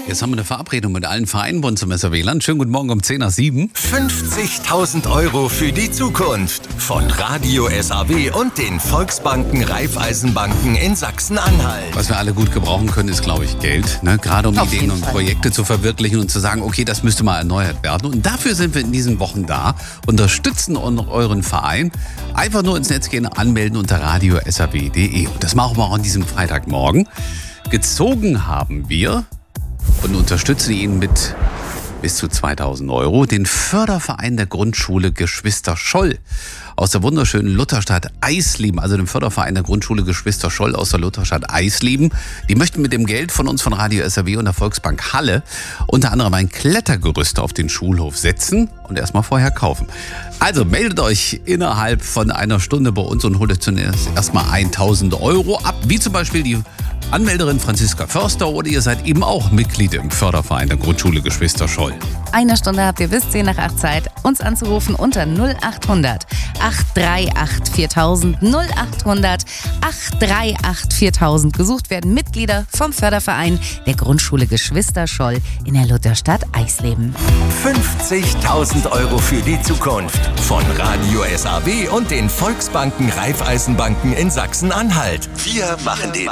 Jetzt haben wir eine Verabredung mit allen Vereinen bei uns im SAW-Land. Schönen guten Morgen um 10 nach 7. 50.000 € für die Zukunft von Radio SAW und den Volksbanken Raiffeisenbanken in Sachsen-Anhalt. Was wir alle gut gebrauchen können, ist, glaube ich, Geld. Ne? Gerade um Auf Ideen jeden und Fall. Projekte zu verwirklichen und zu sagen, okay, das müsste mal erneuert werden. Und dafür sind wir in diesen Wochen da, unterstützen euren Verein. Einfach nur ins Netz gehen, anmelden unter radiosaw.de. Und das machen wir auch an diesem Freitagmorgen. Gezogen haben wir und unterstützen ihn mit bis zu 2.000 € den Förderverein der Grundschule Geschwister Scholl aus der wunderschönen Lutherstadt Eisleben, also dem Förderverein der Grundschule Geschwister Scholl aus der Lutherstadt Eisleben. Die möchten mit dem Geld von uns von Radio SAW und der Volksbank Halle unter anderem ein Klettergerüst auf den Schulhof setzen und erstmal vorher kaufen. Also meldet euch innerhalb von einer Stunde bei uns und holt euch zunächst erstmal 1.000 € ab, wie zum Beispiel die Anmelderin Franziska Förster, oder ihr seid eben auch Mitglied im Förderverein der Grundschule Geschwister Scholl. Eine Stunde habt ihr bis 10 nach 8 Zeit, uns anzurufen unter 0800 838 4000 0800 838 4000. Gesucht werden Mitglieder vom Förderverein der Grundschule Geschwister Scholl in der Lutherstadt Eisleben. 50.000 € für die Zukunft von Radio SAW und den Volksbanken Raiffeisenbanken in Sachsen-Anhalt. Wir machen den